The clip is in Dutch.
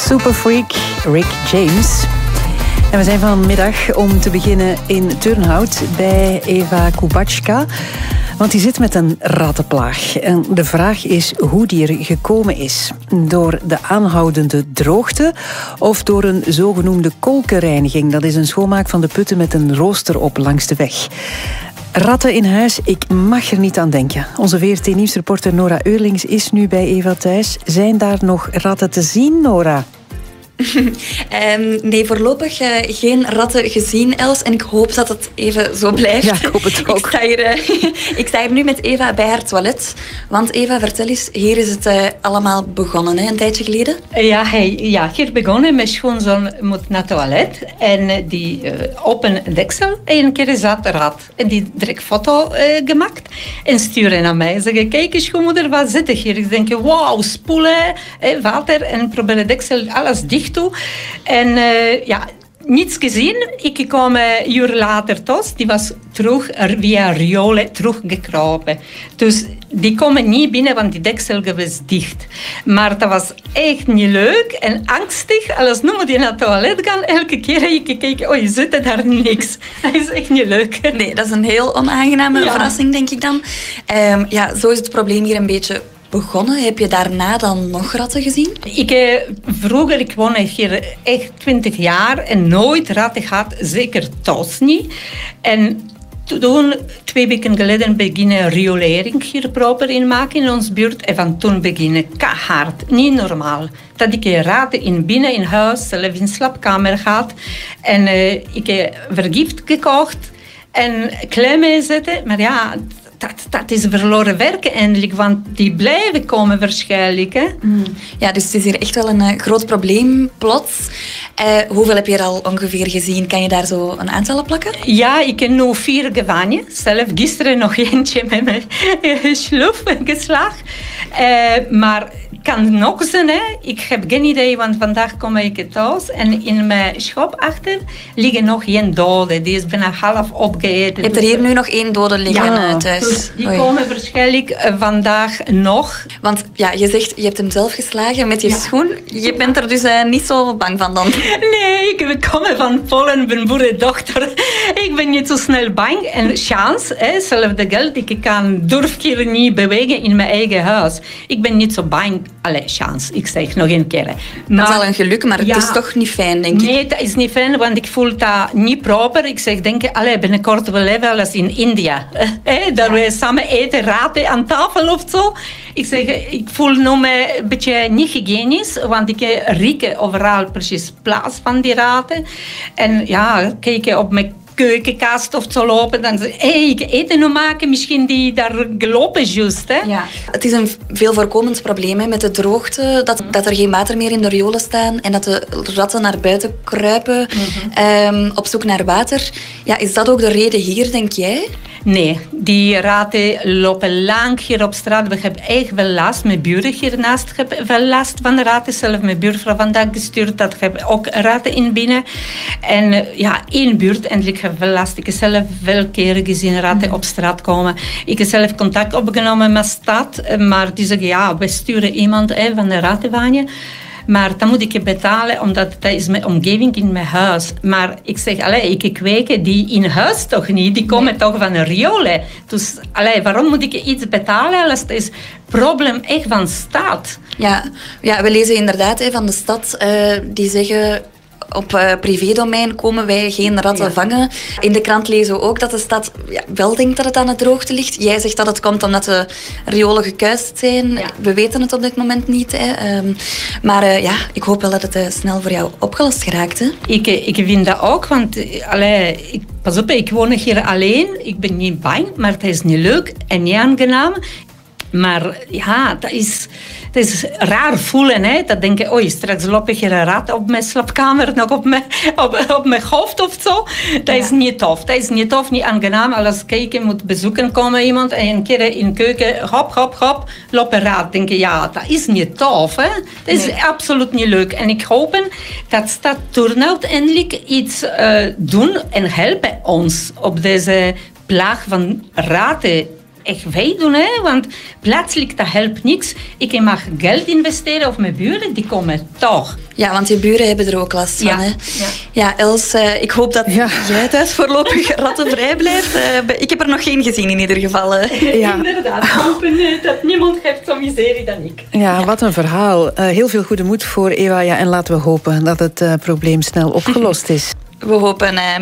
Superfreak Rick James. En we zijn vanmiddag om te beginnen in Turnhout bij Eva Kubacka. Want die zit met een rattenplaag. En de vraag is hoe die er gekomen is. Door de aanhoudende droogte of door een zogenoemde kolkenreiniging. Dat is een schoonmaak van de putten met een rooster op langs de weg. Ratten in huis, ik mag er niet aan denken. Onze VRT-nieuwsreporter Nora Eurlings is nu bij Eva thuis. Zijn daar nog ratten te zien, Nora? Nee, voorlopig geen ratten gezien, Els. En ik hoop dat het even zo blijft. Ja, ik hoop het ook. Ik sta hier nu met Eva bij haar toilet. Want Eva, vertel eens, hier is het allemaal begonnen, hè, een tijdje geleden. Ja, hier begonnen. Mijn schoonzoon moet naar het toilet. En die open deksel. En een keer zat een rat. En die direct foto gemaakt. En sturen naar mij. Zeggen, kijk eens, schoonmoeder, wat zit er hier? Ik denk, wauw, spoelen, water. En probeer de deksel, alles dicht toe. En niets gezien. Ik kwam een uur later thuis. Die was terug via riolen teruggekropen. Dus die komen niet binnen, want die deksel was dicht. Maar dat was echt niet leuk en angstig. Alles nu moet je naar het toilet gaan. Elke keer je kijkt, je zit daar niks. Dat is echt niet leuk. Nee, dat is een heel onaangename verrassing, denk ik dan. Zo is het probleem hier een beetje begonnen. Heb je daarna dan nog ratten gezien? Ik woonde hier echt 20 jaar en nooit ratten gehad, zeker thuis niet. En toen, 2 weken geleden, beginnen riolering hier proper in maken in ons buurt. En van toen beginnen hard, niet normaal. Dat ik ratten in huis, zelf in slaapkamer gehad. En ik heb vergift gekocht en klemmen zetten. Maar ja, dat is verloren werk eindelijk, want die blijven komen waarschijnlijk. Hè? Ja, dus het is hier echt wel een groot probleem, plots. Hoeveel heb je er al ongeveer gezien? Kan je daar zo een aantal op plakken? Ja, ik heb nu 4 gevangen. Zelf gisteren nog eentje met mijn sloef geslagen. Maar kan nog zijn, hè? Ik heb geen idee, want vandaag kom ik thuis. En in mijn schop achter liggen nog 1 dode. Die is bijna half opgeëten. Je hebt er hier nu nog 1 dode liggen thuis. Dus die komen waarschijnlijk vandaag nog. Want ja, je zegt, je hebt hem zelf geslagen met je schoen. Je bent er dus niet zo bang van dan? Nee, ik kom van Polen, ben boerendochter. Ik ben niet zo snel bang. En chance, hetzelfde geld. Ik durf hier niet bewegen in mijn eigen huis. Ik ben niet zo bang. Allee, chance, ik zeg nog een keer. Maar, dat is al een geluk, maar het is toch niet fijn, denk ik? Nee, dat is niet fijn, want ik voel dat niet proper. Ik zeg, binnenkort wel even als in India. Daar we samen eten, raten aan tafel of zo. Ik zeg, ik voel me een beetje niet hygiënisch, want ik riek overal precies plaats van die raten. En ja, kijk op mijn keukenkast of zo lopen, dan zeg ik eten nu maken, misschien die daar gelopen juist. Hè? Ja. Het is een veel voorkomend probleem hè, met de droogte, dat er geen water meer in de riolen staan en dat de ratten naar buiten kruipen op zoek naar water. Ja, is dat ook de reden hier, denk jij? Nee, die ratten lopen lang hier op straat. We hebben echt wel last. Mijn buren hiernaast hebben wel last van de ratten. Zelf mijn buurvrouw vandaag gestuurd. Dat hebben ook ratten in binnen. En in buurt eindelijk heb ik wel last. Ik heb zelf wel keren gezien ratten op straat komen. Ik heb zelf contact opgenomen met de stad. Maar die zeggen, we sturen iemand van de rattenwagen. Maar dan moet ik betalen, omdat dat is mijn omgeving in mijn huis. Maar ik zeg, ik kweken die in huis toch niet? Die komen toch van de riolen. Dus waarom moet ik iets betalen als het is probleem echt van de stad? Ja, we lezen inderdaad van de stad die zeggen, op privédomein komen wij geen ratten vangen. In de krant lezen we ook dat de stad wel denkt dat het aan de droogte ligt. Jij zegt dat het komt omdat de riolen gekuist zijn. Ja. We weten het op dit moment niet. Hè. Maar ik hoop wel dat het snel voor jou opgelost geraakt. Hè. Ik vind dat ook, want pas op, ik woon hier alleen. Ik ben niet bang, maar het is niet leuk en niet aangenaam. Maar ja, dat is raar voelen. Hè? Dat denken, straks loop ik hier een rat op mijn slaapkamer, nog op mijn hoofd of zo. Dat is niet tof. Dat is niet tof, niet aangenaam. Als kijken moet bezoeken komen iemand en een keer in de keuken, hop, loopt een rat. Denk je, dat is niet tof. Hè? Dat is absoluut niet leuk. En ik hoop dat Stad Turnhout eindelijk iets doen en helpen ons op deze plaag van ratten echt wij doen, hè? Want plaatselijk, dat helpt niks. Ik mag geld investeren of mijn buren, die komen toch. Ja, want je buren hebben er ook last van. Hè? Ja, Els, ik hoop dat jij thuis voorlopig rattenvrij blijft. Ik heb er nog geen gezien in ieder geval. Ja. Inderdaad, hopen dat niemand heeft zo'n miserie dan ik. Ja, wat een verhaal. Heel veel goede moed voor Eva. Ja, en laten we hopen dat het probleem snel opgelost is. We hopen